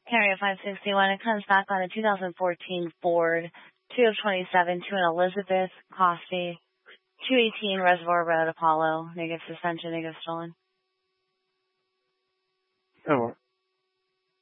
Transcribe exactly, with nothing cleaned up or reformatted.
Carrier five sixty-one, it comes back on a two thousand fourteen Ford two of twenty-seven to an Elizabeth Coffee two eighteen Reservoir Road, Apollo. Negative suspension, negative stolen.